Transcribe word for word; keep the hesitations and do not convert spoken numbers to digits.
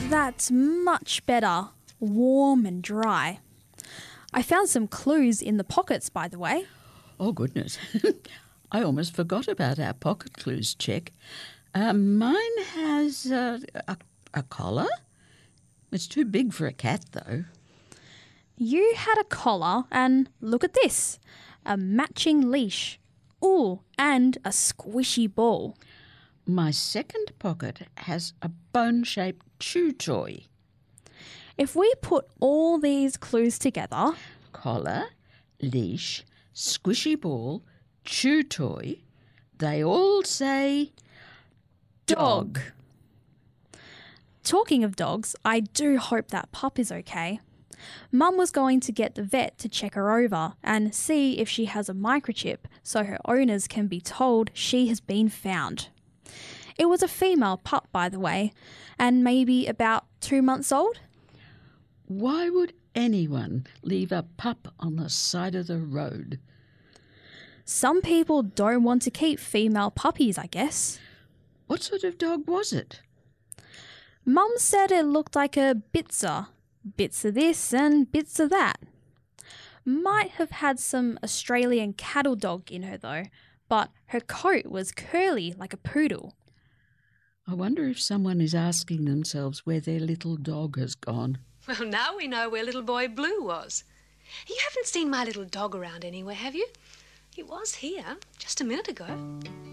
That's much better. Warm and dry. I found some clues in the pockets, by the way. Oh, goodness. I almost forgot about our pocket clues check. Uh, mine has uh, a, a collar. It's too big for a cat, though. You had a collar and look at this. A matching leash. Ooh, and a squishy ball. My second pocket has a bone-shaped chew toy. If we put all these clues together... Collar, leash, squishy ball, chew toy, they all say... Dog. Talking of dogs, I do hope that pup is okay. Mum was going to get the vet to check her over and see if she has a microchip so her owners can be told she has been found. It was a female pup, by the way, and maybe about two months old. Why would anyone leave a pup on the side of the road? Some people don't want to keep female puppies, I guess. What sort of dog was it? Mum said it looked like a Bitzer. Bits of this and bits of that. Might have had some Australian cattle dog in her though, but her coat was curly like a poodle. I wonder if someone is asking themselves where their little dog has gone. Well, now we know where little boy Blue was. You haven't seen my little dog around anywhere, have you? He was here just a minute ago.